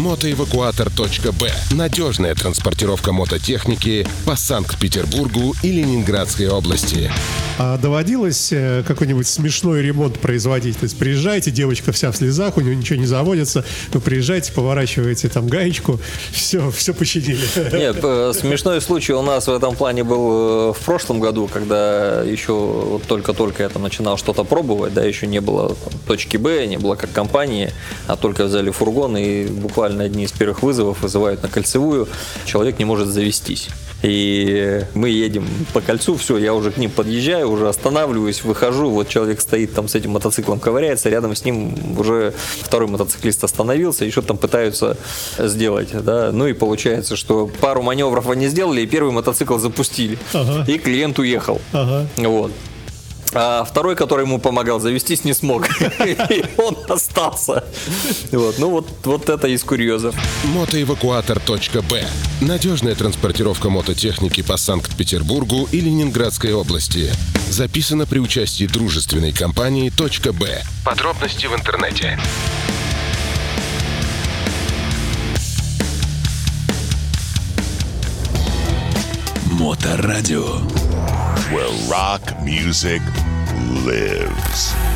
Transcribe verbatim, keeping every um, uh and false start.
мотоэвакуатор точка бэ. Надежная транспортировка мототехники по Санкт-Петербургу и Ленинградской области. А доводилось э, какой-нибудь смешной ремонт производить? То есть приезжаете, девочка вся в слезах, у нее ничего не заводится, вы приезжаете, поворачиваете там гаечку, все, все починили. Нет, смешной случай у нас в этом плане был в прошлом году, когда еще вот только-только я там начинал что-то пробовать, да, еще не было там точки Б, не было как компании, а только взяли фургон, и буквально одни из первых вызовов вызывают на кольцевую, человек не может завестись. И мы едем по кольцу, все, я уже к ним подъезжаю, уже останавливаюсь, выхожу, вот человек стоит там с этим мотоциклом, ковыряется, рядом с ним уже второй мотоциклист остановился, и что-то там пытаются сделать, да, ну и получается, что пару маневров они сделали, и первый мотоцикл запустили, ага. И клиент уехал, ага. Вот. А второй, который ему помогал, завестись не смог. И он остался. Вот. Ну вот, вот это из курьезов. мотоэвакуатор точка бэ. Надежная транспортировка мототехники по Санкт-Петербургу и Ленинградской области. Записано при участии дружественной компании «Точка Б». Подробности в интернете. Моторадио. Where rock music lives.